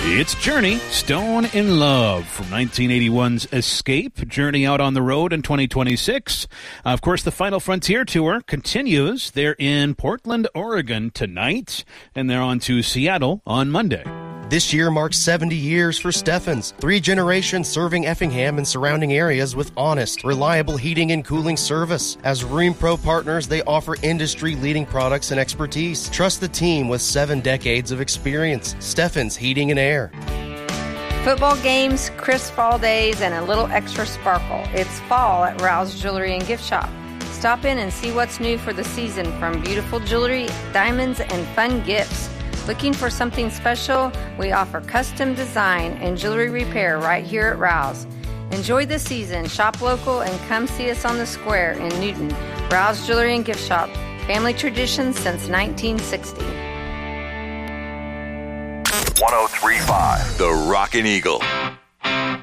It's Journey, Stone in Love from 1981's Escape, Journey out on the road in 2026. Of course, the Final Frontier Tour continues. They're in Portland, Oregon tonight, and they're on to Seattle on Monday. This year marks 70 years for Steffens, 3 generations serving Effingham and surrounding areas with honest, reliable heating and cooling service. As Rheem Pro partners, they offer industry-leading products and expertise. Trust the team with 7 decades of experience. Steffens Heating and Air. Football games, crisp fall days, and a little extra sparkle. It's fall at Rouse Jewelry and Gift Shop. Stop in and see what's new for the season, from beautiful jewelry, diamonds, and fun gifts. Looking for something special? We offer custom design and jewelry repair right here at Rouse. Enjoy the season, shop local, and come see us on the square in Newton. Rouse Jewelry and Gift Shop, family tradition since 1960. 103.5 The Rockin' Eagle.